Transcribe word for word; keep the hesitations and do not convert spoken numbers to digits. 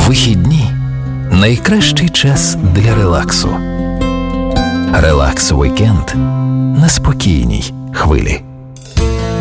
Вихідні – найкращий час для релаксу. Релакс Вікенд на спокійній хвилі.